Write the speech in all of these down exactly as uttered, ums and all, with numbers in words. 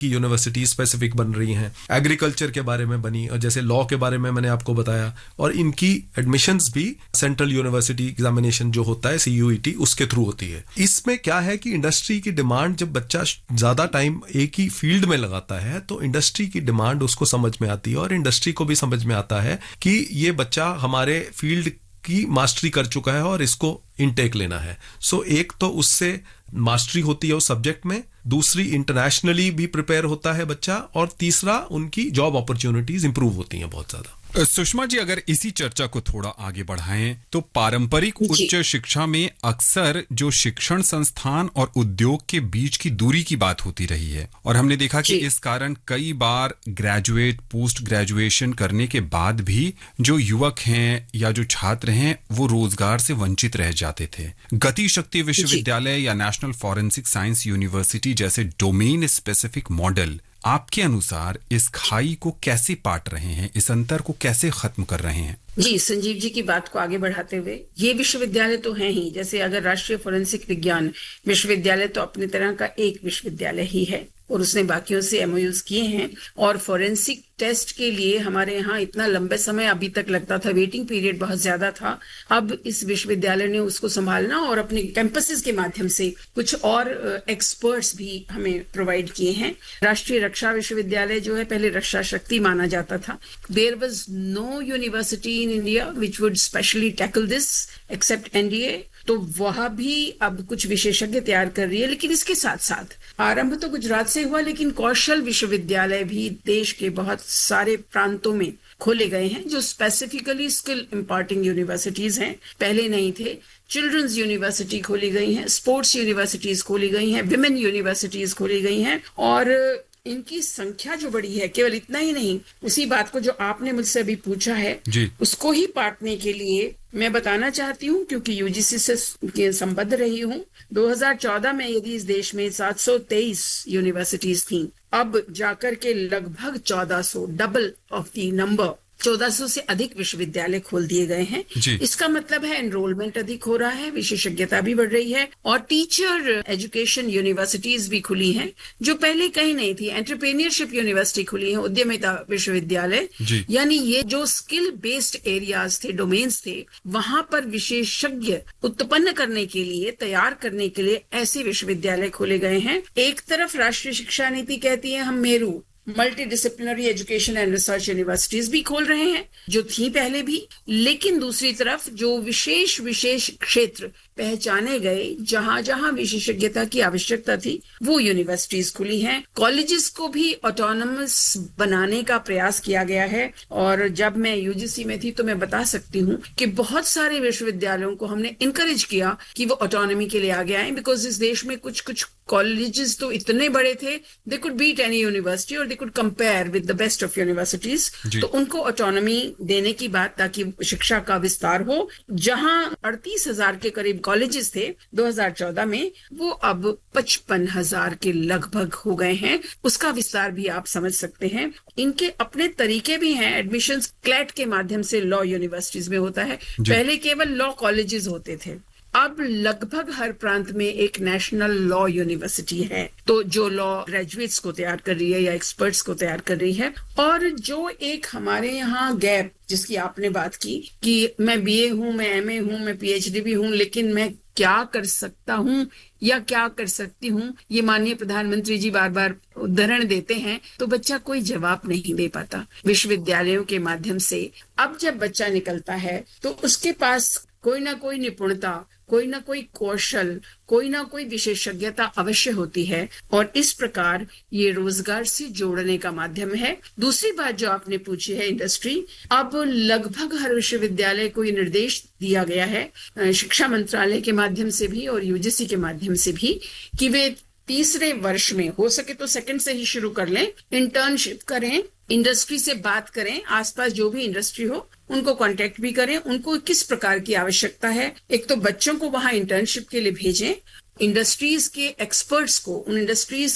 की university specific बन रही हैं, एग्रीकल्चर के बारे में बनी, और जैसे लॉ के बारे में मैंने आपको बताया, और इनकी एडमिशन्स भी सेंट्रल यूनिवर्सिटी एग्जामिनेशन जो होता है सी यू ई टी उसके थ्रू होती है। इसमें क्या है कि इंडस्ट्री की डिमांड, जब बच्चा ज्यादा टाइम एक ही फील्ड में लगाता है तो इंडस्ट्री की डिमांड उसको समझ में आती है, और इंडस्ट्री को भी समझ में आता है कि ये बच्चा हमारे फील्ड की मास्टरी कर चुका है और इसको इनटेक लेना है। सो so, एक तो उससे मास्टरी होती है उस सब्जेक्ट में, दूसरी इंटरनेशनली भी प्रिपेयर होता है बच्चा, और तीसरा उनकी जॉब अपॉर्चुनिटीज इंप्रूव होती हैं बहुत ज्यादा। सुषमा जी, अगर इसी चर्चा को थोड़ा आगे बढ़ाएं तो पारंपरिक उच्च शिक्षा में अक्सर जो शिक्षण संस्थान और उद्योग के बीच की दूरी की बात होती रही है, और हमने देखा कि इस कारण कई बार ग्रेजुएट पोस्ट ग्रेजुएशन करने के बाद भी जो युवक हैं या जो छात्र हैं वो रोजगार से वंचित रह जाते थे। गति शक्ति विश्वविद्यालय या नेशनल फॉरेंसिक साइंस यूनिवर्सिटी जैसे डोमेन स्पेसिफिक मॉडल आपके अनुसार इस खाई को कैसे पाट रहे हैं, इस अंतर को कैसे खत्म कर रहे हैं? जी, संजीव जी की बात को आगे बढ़ाते हुए, ये विश्वविद्यालय तो हैं ही, जैसे अगर राष्ट्रीय फोरेंसिक विज्ञान विश्वविद्यालय तो अपनी तरह का एक विश्वविद्यालय ही है, और उसने बाकियों से एमओयूज किए हैं, और फोरेंसिक टेस्ट के लिए हमारे यहाँ इतना लंबे समय अभी तक लगता था, वेटिंग पीरियड बहुत ज्यादा था। अब इस विश्वविद्यालय ने उसको संभालना और अपने कैंपसेस के माध्यम से कुछ और एक्सपर्ट्स भी हमें प्रोवाइड किए हैं। राष्ट्रीय रक्षा विश्वविद्यालय जो है, पहले रक्षा शक्ति माना जाता था। There was no university in India which would specially tackle this accept NDA, तो वह भी अब कुछ विशेषज्ञ तैयार कर रही है। लेकिन इसके साथ साथ आरंभ तो गुजरात से हुआ, लेकिन कौशल विश्वविद्यालय भी देश के बहुत सारे प्रांतों में खोले गए हैं जो स्पेसिफिकली स्किल इम्पार्टिंग यूनिवर्सिटीज हैं, पहले नहीं थे। चिल्ड्रंस यूनिवर्सिटी खोली गई हैं, स्पोर्ट्स यूनिवर्सिटीज खोली गई हैं, विमेन यूनिवर्सिटीज खोली गई हैं, और इनकी संख्या जो बड़ी है, केवल इतना ही नहीं, उसी बात को जो आपने मुझसे अभी पूछा है उसको ही पाटने के लिए मैं बताना चाहती हूँ, क्योंकि यूजीसी से संबद्ध रही हूँ। दो हज़ार चौदह में यदि इस देश में सात सौ तेईस यूनिवर्सिटीज थीं, अब जाकर के लगभग चौदह सौ, डबल ऑफ दी नंबर, चौदह सौ से अधिक विश्वविद्यालय खोल दिए गए हैं। इसका मतलब है एनरोलमेंट अधिक हो रहा है, विशेषज्ञता भी बढ़ रही है, और टीचर एजुकेशन यूनिवर्सिटीज भी खुली हैं जो पहले कहीं नहीं थी। एंटरप्रेन्योरशिप यूनिवर्सिटी खुली है, उद्यमिता विश्वविद्यालय, यानी ये जो स्किल बेस्ड एरियाज थे, डोमेन्स थे, वहां पर विशेषज्ञ उत्पन्न करने के लिए, तैयार करने के लिए ऐसे विश्वविद्यालय खोले गए हैं। एक तरफ राष्ट्रीय शिक्षा नीति कहती है हम Meru multi disciplinary education and research universities भी खोल रहे हैं, जो थी पहले भी, लेकिन दूसरी तरफ जो विशेष विशेष क्षेत्र पहचाने गए, जहां जहां विशेषज्ञता की आवश्यकता थी, वो यूनिवर्सिटीज खुली हैं। कॉलेजेस को भी ऑटोनमस बनाने का प्रयास किया गया है, और जब मैं यूजीसी में थी तो मैं बता सकती हूँ कि बहुत सारे विश्वविद्यालयों को हमने इनकरेज किया कि वो ऑटोनॉमी के लिए आगे आए, बिकॉज इस देश में कुछ कुछ कॉलेजेस तो इतने बड़े थे, they could beat any university और they could compare with the best of universities. तो उनको ऑटोनॉमी देने की बात, ताकि शिक्षा का विस्तार हो। जहां अड़तीस हजार के करीब कॉलेजेस थे दो हज़ार चौदह में, वो अब पचपन हजार के लगभग हो गए हैं। उसका विस्तार भी आप समझ सकते हैं। इनके अपने तरीके भी हैं। एडमिशंस क्लैट के माध्यम से लॉ यूनिवर्सिटीज में होता है, पहले केवल लॉ कॉलेजेस होते थे, अब लगभग हर प्रांत में एक नेशनल लॉ यूनिवर्सिटी है, तो जो लॉ ग्रेजुएट्स को तैयार कर रही है या एक्सपर्ट्स को तैयार कर रही है। और जो एक हमारे यहाँ गैप जिसकी आपने बात की कि मैं बीए हूँ, मैं एमए हूँ, मैं पीएचडी भी हूँ, लेकिन मैं क्या कर सकता हूँ या क्या कर सकती हूँ, ये माननीय प्रधानमंत्री जी बार बार उदाहरण देते हैं, तो बच्चा कोई जवाब नहीं दे पाता। विश्वविद्यालयों के माध्यम से अब जब बच्चा निकलता है तो उसके पास कोई ना कोई निपुणता, कोई ना कोई कौशल, कोई ना कोई विशेषज्ञता अवश्य होती है, और इस प्रकार ये रोजगार से जोड़ने का माध्यम है। दूसरी बात जो आपने पूछी है इंडस्ट्री, अब लगभग हर विश्वविद्यालय को ये निर्देश दिया गया है शिक्षा मंत्रालय के माध्यम से भी और यूजीसी के माध्यम से भी कि वे तीसरे वर्ष में हो सके तो सेकंड से ही शुरू कर लें, इंटर्नशिप करें, इंडस्ट्री से बात करें, आसपास जो भी इंडस्ट्री हो उनको कांटेक्ट भी करें, उनको किस प्रकार की आवश्यकता है। एक तो बच्चों को वहां इंटर्नशिप के लिए भेजें, इंडस्ट्रीज के एक्सपर्ट्स को, उन इंडस्ट्रीज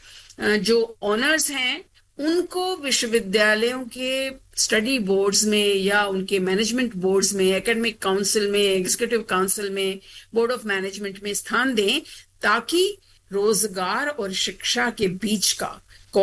के जो ऑनर्स हैं उनको विश्वविद्यालयों के स्टडी बोर्ड्स में या उनके मैनेजमेंट बोर्ड्स में, एकेडमिक काउंसिल में, एग्जीक्यूटिव काउंसिल में, बोर्ड ऑफ मैनेजमेंट में स्थान दें, ताकि रोजगार और शिक्षा के बीच का